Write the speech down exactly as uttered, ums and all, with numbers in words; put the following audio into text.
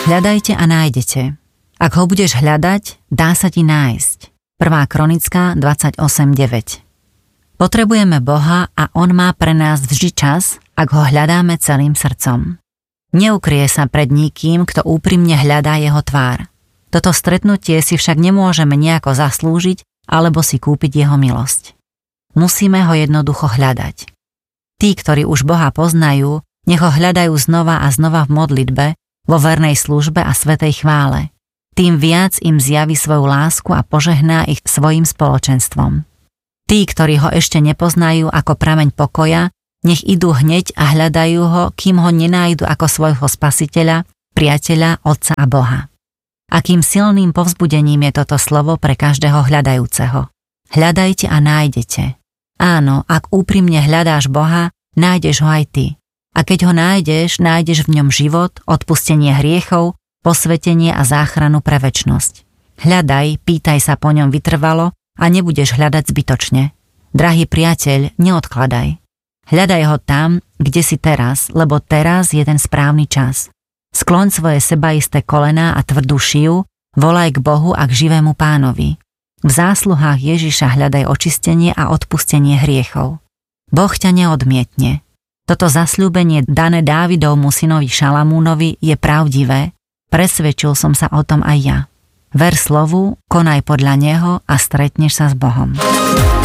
Hľadajte a nájdete. Ak ho budeš hľadať, dá sa ti nájsť. prvá Kronická dvadsaťosem deväť. Potrebujeme Boha a on má pre nás vždy čas, ak ho hľadáme celým srdcom. Neukrie sa pred nikým, kto úprimne hľadá jeho tvár. Toto stretnutie si však nemôžeme nejako zaslúžiť alebo si kúpiť jeho milosť. Musíme ho jednoducho hľadať. Tí, ktorí už Boha poznajú, nech ho hľadajú znova a znova v modlitbe, vo vernej službe a svätej chvále. Tým viac im zjaví svoju lásku a požehná ich svojim spoločenstvom. Tí, ktorí ho ešte nepoznajú ako prameň pokoja, nech idú hneď a hľadajú ho, kým ho nenájdu ako svojho spasiteľa, priateľa, otca a Boha. Akým silným povzbudením je toto slovo pre každého hľadajúceho. Hľadajte a nájdete. Áno, ak úprimne hľadáš Boha, nájdeš ho aj ty. A keď ho nájdeš, nájdeš v ňom život, odpustenie hriechov, posvetenie a záchranu pre večnosť. Hľadaj, pýtaj sa po ňom vytrvalo a nebudeš hľadať zbytočne. Drahý priateľ, neodkladaj. Hľadaj ho tam, kde si teraz, lebo teraz je ten správny čas. Skloň svoje sebaisté kolená a tvrdú šiju, volaj k Bohu a k živému Pánovi. V zásluhách Ježiša hľadaj očistenie a odpustenie hriechov. Boh ťa neodmietne. Toto zasľúbenie dané Dávidovmu synovi Šalamúnovi je pravdivé, presvedčil som sa o tom aj ja. Ver slovu, konaj podľa neho a stretneš sa s Bohom.